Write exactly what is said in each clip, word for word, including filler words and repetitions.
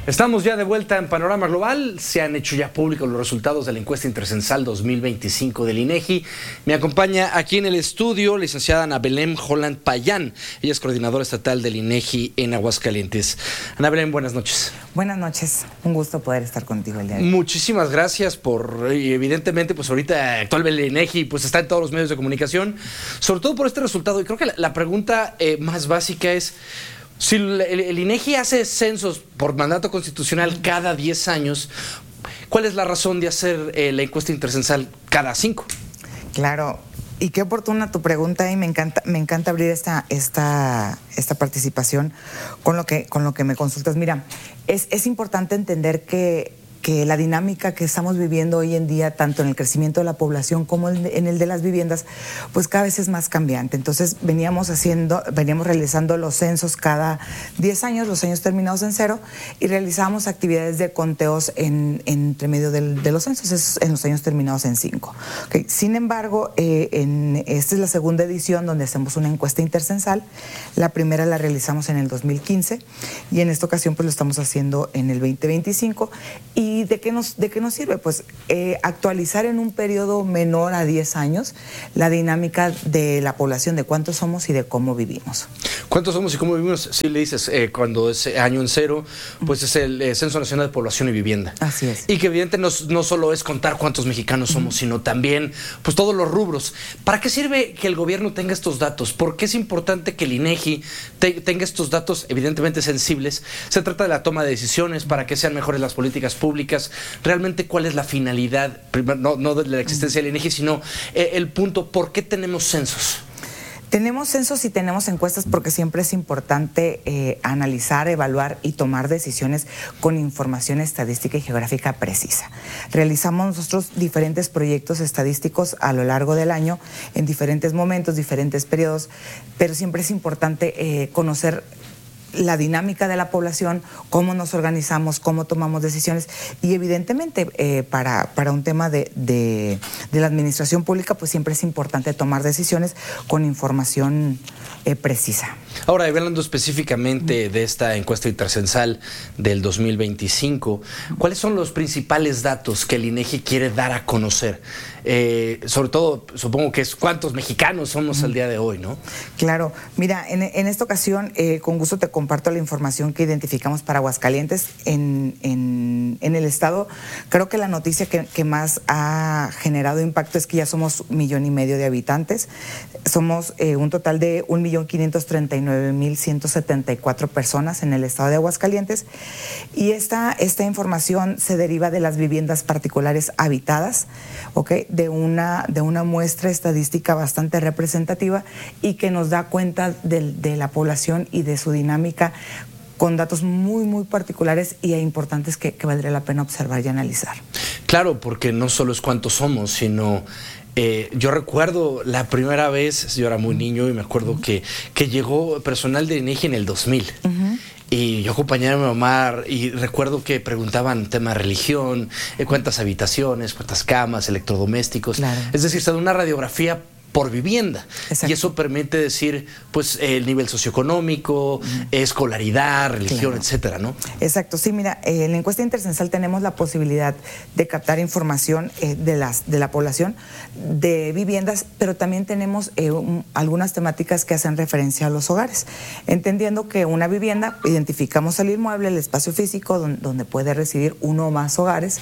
Estamos ya de vuelta en Panorama Global. Se han hecho ya públicos los resultados de la encuesta intercensal dos mil veinticinco del INEGI. Me acompaña aquí en el estudio licenciada Ana Belén Holland Payán. Ella es coordinadora estatal del INEGI en Aguascalientes. Ana Belén, buenas noches. Buenas noches, un gusto poder estar contigo el día de hoy. Muchísimas gracias por, y evidentemente, pues ahorita actualmente el INEGI pues está en todos los medios de comunicación, sobre todo por este resultado. Y creo que la, la pregunta eh, más básica es: si el, el, el INEGI hace censos por mandato constitucional cada diez años, ¿cuál es la razón de hacer eh, la encuesta intercensal cada cinco? Claro, y qué oportuna tu pregunta, y me encanta, me encanta abrir esta, esta, esta participación con lo que, con lo que me consultas. Mira, es, es importante entender que que la dinámica que estamos viviendo hoy en día, tanto en el crecimiento de la población como en el de las viviendas, pues cada vez es más cambiante. Entonces veníamos haciendo, veníamos realizando los censos cada diez años, los años terminados en cero, y realizábamos actividades de conteos en, en entre medio del, de los censos, es en los años terminados en cinco. Okay. Sin embargo, eh, en, esta es la segunda edición donde hacemos una encuesta intercensal. La primera la realizamos en el dos mil quince y en esta ocasión pues lo estamos haciendo en el veinte veinticinco. Y ¿Y de qué nos, de qué nos sirve? Pues eh, actualizar en un periodo menor a diez años la dinámica de la población, de cuántos somos y de cómo vivimos. ¿Cuántos somos y cómo vivimos? Si le dices, eh, cuando es año en cero, pues es el eh, Censo Nacional de Población y Vivienda. Así es. Y que evidentemente no, no solo es contar cuántos mexicanos somos, uh-huh. sino también pues todos los rubros. ¿Para qué sirve que el gobierno tenga estos datos? ¿Por qué es importante que el INEGI te, tenga estos datos evidentemente sensibles? Se trata de la toma de decisiones para que sean mejores las políticas públicas. Realmente, ¿cuál es la finalidad? No, no de la existencia del INEGI, sino eh, el punto, ¿por qué tenemos censos? Tenemos censos y tenemos encuestas porque siempre es importante eh, analizar, evaluar y tomar decisiones con información estadística y geográfica precisa. Realizamos nosotros diferentes proyectos estadísticos a lo largo del año, en diferentes momentos, diferentes periodos, pero siempre es importante eh, conocer la dinámica de la población, cómo nos organizamos, cómo tomamos decisiones, y evidentemente eh, para, para un tema de, de, de la administración pública pues siempre es importante tomar decisiones con información eh, precisa. Ahora, hablando específicamente de esta encuesta intercensal del dos mil veinticinco, ¿cuáles son los principales datos que el INEGI quiere dar a conocer? Eh, sobre todo, supongo que es cuántos mexicanos somos al día de hoy, ¿no? Claro, mira, en, en esta ocasión eh, con gusto te comparto la información que identificamos para Aguascalientes. En, en, en el estado, creo que la noticia que, que más ha generado impacto es que ya somos un millón y medio de habitantes. Somos eh, un total de un millón quinientos treinta y nueve mil ciento setenta y cuatro personas en el estado de Aguascalientes, y esta, esta información se deriva de las viviendas particulares habitadas, ¿okay? de, una, de una muestra estadística bastante representativa y que nos da cuenta de, de la población y de su dinámica, con datos muy, muy particulares y importantes que, que valdría la pena observar y analizar. Claro, porque no solo es cuántos somos, sino... Eh, yo recuerdo la primera vez, yo era muy niño y me acuerdo uh-huh. que, que llegó personal de INEGI en el dos mil. Uh-huh. Y yo acompañaba a mi mamá y recuerdo que preguntaban tema de religión, eh, cuántas habitaciones, cuántas camas, electrodomésticos. Claro. Es decir, se da una radiografía por vivienda. Exacto. Y eso permite decir pues el nivel socioeconómico, uh-huh. escolaridad, religión, claro. etcétera, ¿no? Exacto, sí, mira, eh, en la encuesta intercensal tenemos la posibilidad de captar información eh, de las de la población de viviendas, pero también tenemos eh, un, algunas temáticas que hacen referencia a los hogares, entendiendo que una vivienda, identificamos el inmueble, el espacio físico donde, donde puede residir uno o más hogares,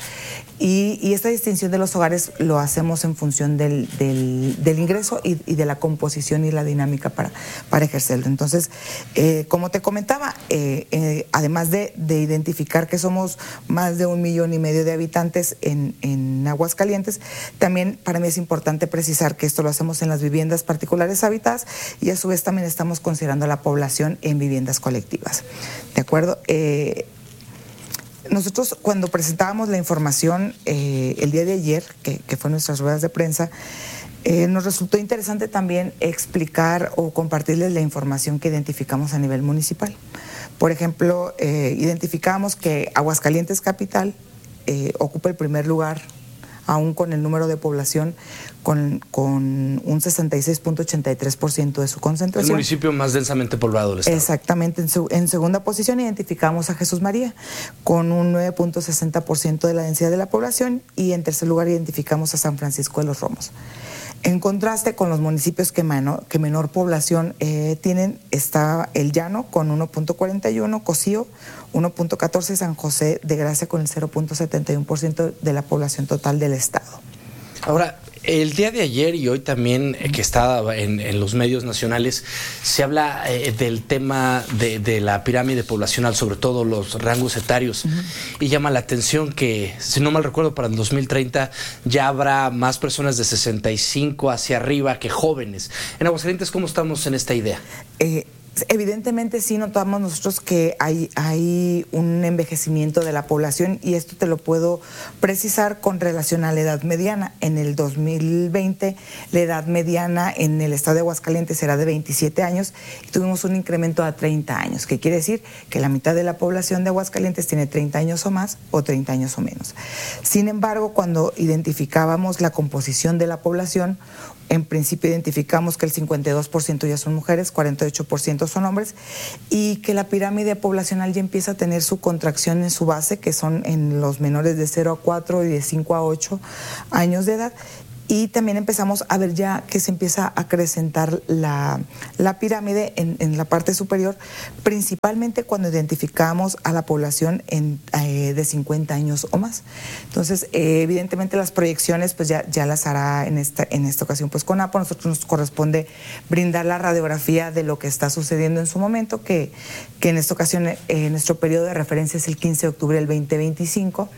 y, y esta distinción de los hogares lo hacemos en función del, del, del ingreso Y, y de la composición y la dinámica para, para ejercerlo. Entonces, eh, como te comentaba, eh, eh, además de, de identificar que somos más de un millón y medio de habitantes en, en Aguascalientes, también para mí es importante precisar que esto lo hacemos en las viviendas particulares habitadas, y a su vez también estamos considerando a la población en viviendas colectivas. ¿De acuerdo? Eh, Nosotros cuando presentábamos la información eh, el día de ayer, que, que fue nuestras ruedas de prensa, Eh, nos resultó interesante también explicar o compartirles la información que identificamos a nivel municipal. Por ejemplo, eh, identificamos que Aguascalientes Capital eh, ocupa el primer lugar aún con el número de población con, con un sesenta y seis punto ochenta y tres por ciento de su concentración. El municipio más densamente poblado del estado. Exactamente. En, su, en segunda posición identificamos a Jesús María con un nueve punto sesenta por ciento de la densidad de la población, y en tercer lugar identificamos a San Francisco de los Romos. En contraste con los municipios que, mano, que menor población eh, tienen, está El Llano con uno punto cuarenta y uno, Cocío uno punto catorce, San José de Gracia con el cero punto setenta y uno por ciento de la población total del estado. Ahora, el día de ayer y hoy también, eh, que está en, en los medios nacionales, se habla eh, del tema de, de la pirámide poblacional, sobre todo los rangos etarios, uh-huh. y llama la atención que, si no mal recuerdo, para el dos mil treinta ya habrá más personas de sesenta y cinco hacia arriba que jóvenes. En Aguascalientes, ¿cómo estamos en esta idea? Eh, Evidentemente sí notamos nosotros que hay, hay un envejecimiento de la población, y esto te lo puedo precisar con relación a la edad mediana. En el dos mil veinte la edad mediana en el estado de Aguascalientes era de veintisiete años y tuvimos un incremento a treinta años, que quiere decir que la mitad de la población de Aguascalientes tiene treinta años o más o treinta años o menos. Sin embargo, cuando identificábamos la composición de la población, en principio identificamos que el cincuenta y dos por ciento ya son mujeres, cuarenta y ocho por ciento son hombres, y que la pirámide poblacional ya empieza a tener su contracción en su base, que son en los menores de cero a cuatro y de cinco a ocho años de edad. Y también empezamos a ver ya que se empieza a acrecentar la, la pirámide en, en la parte superior, principalmente cuando identificamos a la población en, eh, de cincuenta años o más. Entonces, eh, evidentemente las proyecciones pues ya, ya las hará en esta, en esta ocasión pues CONAPO. A nosotros nos corresponde brindar la radiografía de lo que está sucediendo en su momento, que, que en esta ocasión eh, nuestro periodo de referencia es el quince de octubre del veinte veinticinco.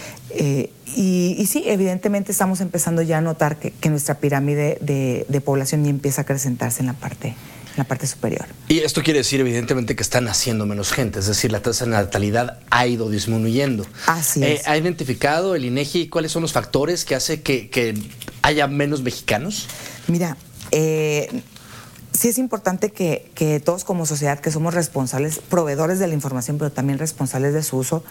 Eh, y, y sí, evidentemente estamos empezando ya a notar que, que nuestra pirámide de, de población ya empieza a acrecentarse en la parte, en la parte superior. Y esto quiere decir evidentemente que está naciendo menos gente, es decir, la tasa de natalidad ha ido disminuyendo. Así es. Eh, ¿Ha identificado el INEGI cuáles son los factores que hace que, que haya menos mexicanos? Mira, eh, sí es importante que, que todos como sociedad, que somos responsables, proveedores de la información, pero también responsables de su uso,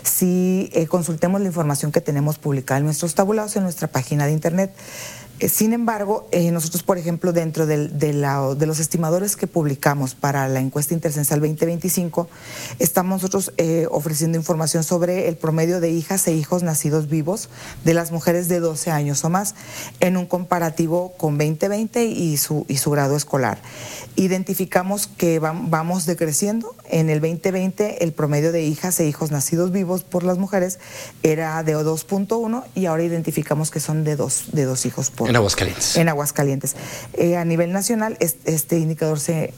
sí eh, consultemos la información que tenemos publicada en nuestros tabulados en nuestra página de internet. Sin embargo, eh, nosotros, por ejemplo, dentro del, de, la, de los estimadores que publicamos para la encuesta intercensal veinte veinticinco, estamos nosotros eh, ofreciendo información sobre el promedio de hijas e hijos nacidos vivos de las mujeres de doce años o más, en un comparativo con veinte veinte y su, y su grado escolar. Identificamos que va, vamos decreciendo. En el veinte veinte el promedio de hijas e hijos nacidos vivos por las mujeres era de dos punto uno, y ahora identificamos que son de dos, de dos hijos por En Aguascalientes. En Aguascalientes. Eh, a nivel nacional, este, este indicador se,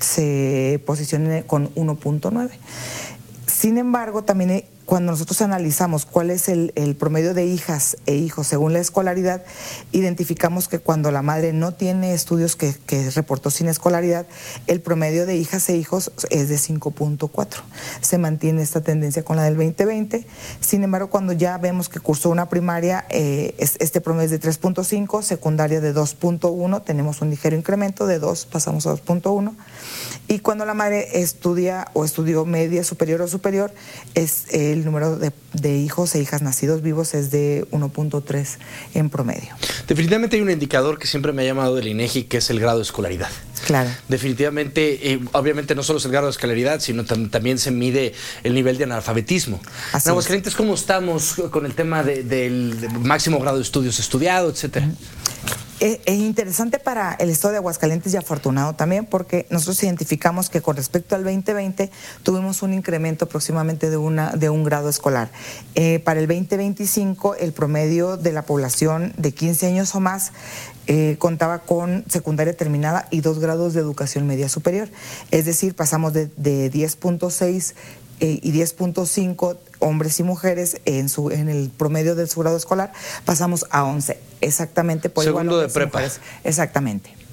se posiciona con uno punto nueve. Sin embargo, también eh, cuando nosotros analizamos cuál es el, el promedio de hijas e hijos según la escolaridad, identificamos que cuando la madre no tiene estudios que, que reportó sin escolaridad, el promedio de hijas e hijos es de cinco punto cuatro. Se mantiene esta tendencia con la del veinte veinte. Sin embargo, cuando ya vemos que cursó una primaria, eh, este promedio es de tres punto cinco, secundaria de dos punto uno, tenemos un ligero incremento de dos, pasamos a dos punto uno. Y cuando la madre estudia o estudió media, superior o superior, es eh, el número de, de hijos e hijas nacidos vivos es de uno punto tres en promedio. Definitivamente hay un indicador que siempre me ha llamado del INEGI, que es el grado de escolaridad. Claro. Definitivamente, eh, obviamente no solo es el grado de escolaridad, sino tam también se mide el nivel de analfabetismo. Así en Aguascalientes, ¿cómo estamos con el tema de, del máximo grado de estudios estudiado, etcétera? Es interesante para el estado de Aguascalientes y afortunado también, porque nosotros identificamos que con respecto al veinte veinte tuvimos un incremento aproximadamente de, una, de un grado escolar. Eh, para el veinte veinticinco el promedio de la población de quince años o más eh, contaba con secundaria terminada y dos grados de educación media superior. Es decir, pasamos de, de diez punto seis eh, y diez punto cinco hombres y mujeres en su en el promedio de su grado escolar, pasamos a once, exactamente por igual. Segundo de prepa. Exactamente.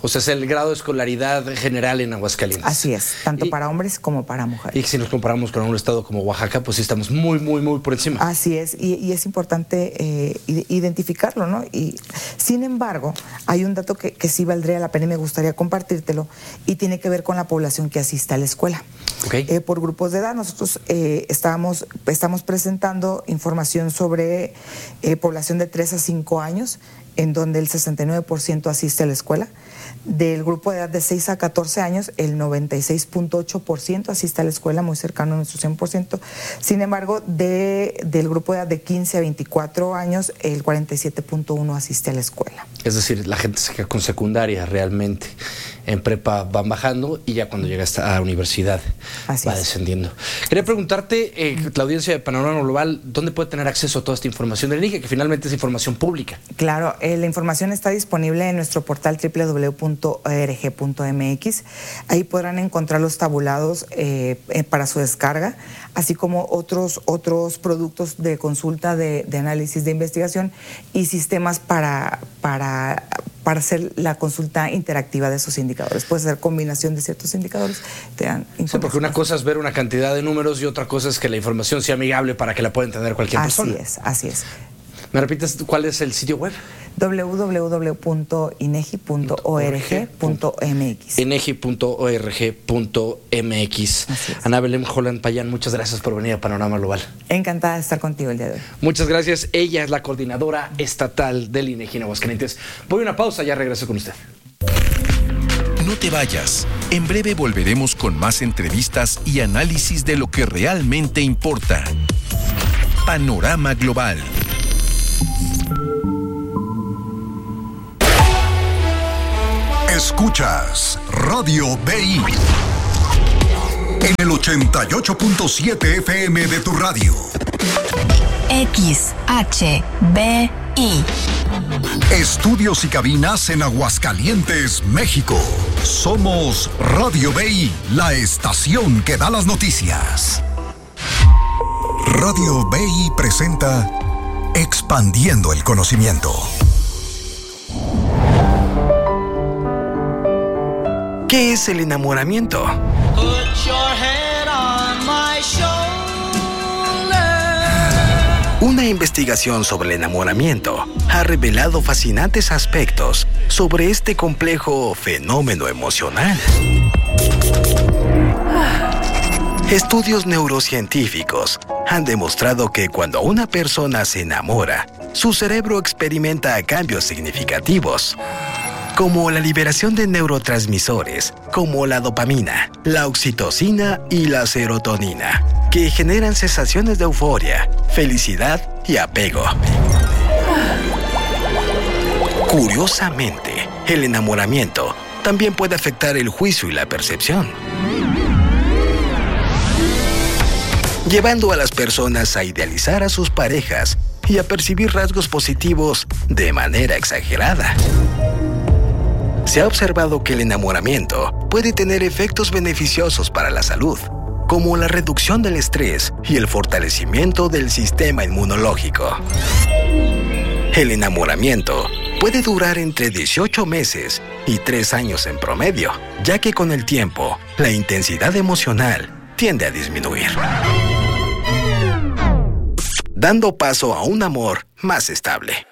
O sea, es el grado de escolaridad general en Aguascalientes. Así es, tanto y, para hombres como para mujeres. Y si nos comparamos con un estado como Oaxaca, pues sí estamos muy, muy, muy por encima. Así es, y, y es importante eh, identificarlo, ¿no? Y sin embargo, hay un dato que, que sí valdría la pena y me gustaría compartírtelo, y tiene que ver con la población que asiste a la escuela. Okay. Eh, por grupos de edad, nosotros eh, estábamos, estamos presentando información sobre eh, población de tres a cinco años, en donde el sesenta y nueve por ciento asiste a la escuela. Del grupo de edad de seis a catorce años, el noventa y seis punto ocho por ciento asiste a la escuela, muy cercano a nuestro cien por ciento. Sin embargo, de, del grupo de edad de quince a veinticuatro años, el cuarenta y siete punto uno por ciento asiste a la escuela. Es decir, la gente se queda con secundaria realmente. En prepa van bajando y ya cuando llega a la universidad Así va es. descendiendo. Quería preguntarte, eh, la audiencia de Panorama Global, ¿dónde puede tener acceso a toda esta información del INEGI, que finalmente es información pública? Claro, eh, la información está disponible en nuestro portal doble u doble u doble u punto o r g punto m x. Ahí podrán encontrar los tabulados eh, eh, para su descarga, así como otros, otros productos de consulta, de, de análisis, de investigación y sistemas para, para, para hacer la consulta interactiva de esos indicadores. Puede ser combinación de ciertos indicadores. Te dan sí, porque una cosa es ver una cantidad de números y otra cosa es que la información sea amigable para que la pueda entender cualquier así persona. Así es, así es. ¿Me repites cuál es el sitio web? doble u doble u doble u punto inegi punto o r g punto m x. inegi punto o r g punto m x. Ana Belén Holland Payán, muchas gracias por venir a Panorama Global. Encantada de estar contigo el día de hoy. Muchas gracias. Ella es la coordinadora estatal del INEGI en Aguascalientes. Voy a una pausa, ya regreso con usted. No te vayas. En breve volveremos con más entrevistas y análisis de lo que realmente importa. Panorama Global. Escuchas Radio B I en el ochenta y ocho punto siete F M de tu radio. X H B I. Estudios y cabinas en Aguascalientes, México. Somos Radio B I, la estación que da las noticias. Radio B I presenta Expandiendo el Conocimiento. ¿Qué es el enamoramiento? Una investigación sobre el enamoramiento ha revelado fascinantes aspectos sobre este complejo fenómeno emocional. Estudios neurocientíficos han demostrado que cuando una persona se enamora, su cerebro experimenta cambios significativos, como la liberación de neurotransmisores, como la dopamina, la oxitocina y la serotonina, que generan sensaciones de euforia, felicidad y apego. Curiosamente, el enamoramiento también puede afectar el juicio y la percepción, llevando a las personas a idealizar a sus parejas y a percibir rasgos positivos de manera exagerada. Se ha observado que el enamoramiento puede tener efectos beneficiosos para la salud, como la reducción del estrés y el fortalecimiento del sistema inmunológico. El enamoramiento puede durar entre dieciocho meses y tres años en promedio, ya que con el tiempo, la intensidad emocional tiende a disminuir, dando paso a un amor más estable.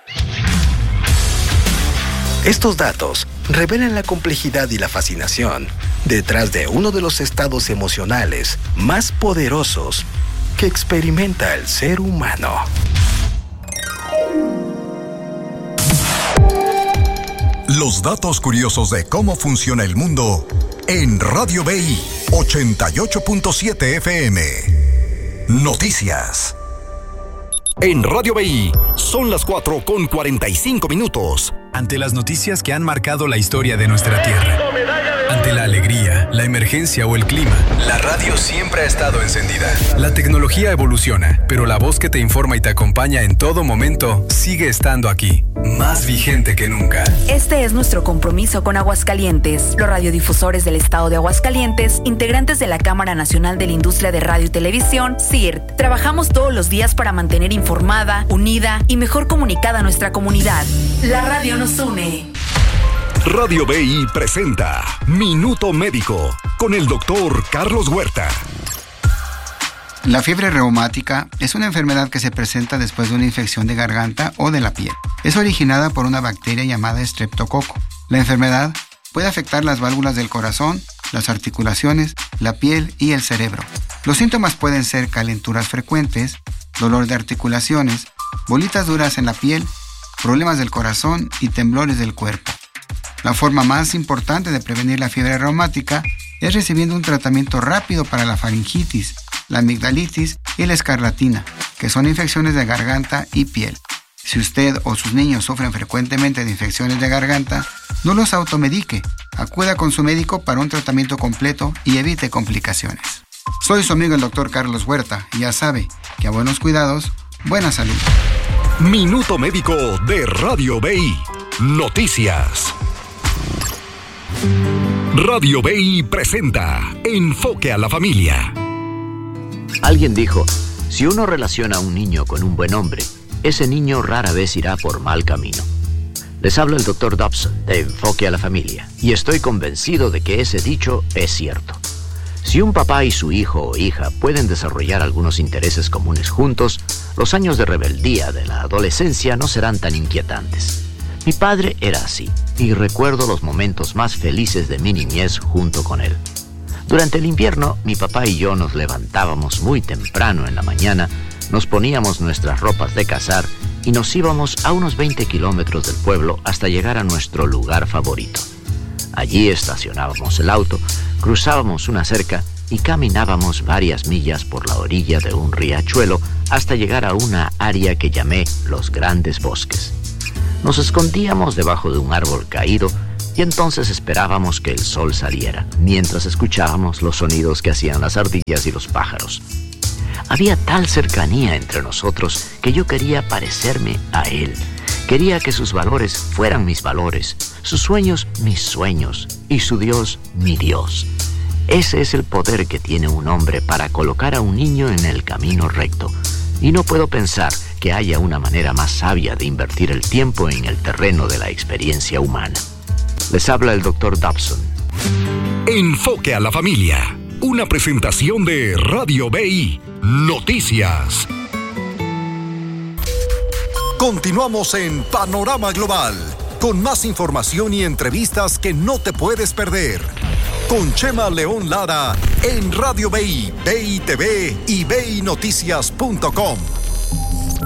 Estos datos revelan la complejidad y la fascinación detrás de uno de los estados emocionales más poderosos que experimenta el ser humano. Los datos curiosos de cómo funciona el mundo en Radio B I ochenta y ocho punto siete F M. Noticias. En Radio B I son las cuatro con cuarenta y cinco minutos. Ante las noticias que han marcado la historia de nuestra tierra, ante la alegría, la emergencia o el clima, la radio siempre ha estado encendida. La tecnología evoluciona, pero la voz que te informa y te acompaña en todo momento sigue estando aquí, más vigente que nunca. Este es nuestro compromiso con Aguascalientes. Los radiodifusores del estado de Aguascalientes, integrantes de la Cámara Nacional de la Industria de Radio y Televisión, C I R T, trabajamos todos los días para mantener informada, unida y mejor comunicada a nuestra comunidad. La radio nos une. Radio B I presenta Minuto Médico con el doctor Carlos Huerta. La fiebre reumática es una enfermedad que se presenta después de una infección de garganta o de la piel. Es originada por una bacteria llamada estreptococo. La enfermedad puede afectar las válvulas del corazón, las articulaciones, la piel y el cerebro. Los síntomas pueden ser calenturas frecuentes, dolor de articulaciones, bolitas duras en la piel, problemas del corazón y temblores del cuerpo. La forma más importante de prevenir la fiebre reumática es recibiendo un tratamiento rápido para la faringitis, la amigdalitis y la escarlatina, que son infecciones de garganta y piel. Si usted o sus niños sufren frecuentemente de infecciones de garganta, no los automedique. Acuda con su médico para un tratamiento completo y evite complicaciones. Soy su amigo el doctor Carlos Huerta y ya sabe que a buenos cuidados, buena salud. Minuto Médico de Radio B I. Noticias. Radio B I presenta Enfoque a la Familia. Alguien dijo, si uno relaciona a un niño con un buen hombre, ese niño rara vez irá por mal camino. Les habla el doctor Dobson de Enfoque a la Familia y estoy convencido de que ese dicho es cierto. Si un papá y su hijo o hija pueden desarrollar algunos intereses comunes juntos, los años de rebeldía de la adolescencia no serán tan inquietantes. Mi padre era así y recuerdo los momentos más felices de mi niñez junto con él. Durante el invierno, mi papá y yo nos levantábamos muy temprano en la mañana, nos poníamos nuestras ropas de cazar y nos íbamos a unos veinte kilómetros del pueblo hasta llegar a nuestro lugar favorito. Allí estacionábamos el auto, cruzábamos una cerca y caminábamos varias millas por la orilla de un riachuelo hasta llegar a una área que llamé Los Grandes Bosques. Nos escondíamos debajo de un árbol caído y entonces esperábamos que el sol saliera, mientras escuchábamos los sonidos que hacían las ardillas y los pájaros. Había tal cercanía entre nosotros que yo quería parecerme a él. Quería que sus valores fueran mis valores, sus sueños mis sueños y su Dios mi Dios. Ese es el poder que tiene un hombre para colocar a un niño en el camino recto. Y no puedo pensar que haya una manera más sabia de invertir el tiempo en el terreno de la experiencia humana. Les habla el doctor Dobson. Enfoque a la Familia. Una presentación de Radio B I. Noticias. Continuamos en Panorama Global, con más información y entrevistas que no te puedes perder. Con Chema León Lara en Radio B I, B I T V y B I Noticias punto com.